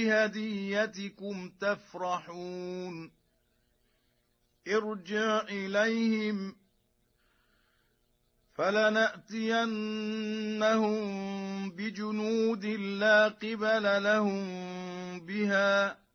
بهديتكم تفرحون ارجع إليهم فلنأتينهم بجنود لا قبل لهم بها